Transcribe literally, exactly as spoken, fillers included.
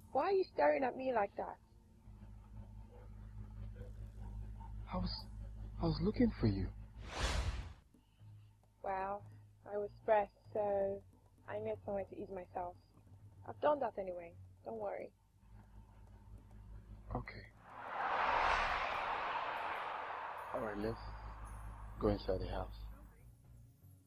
Why are you staring at me like that? I was, I was looking for you. Well, I was stressed, so I needed somewhere to ease myself. I've done that anyway. Don't worry. Okay. Alright, let's go inside the house.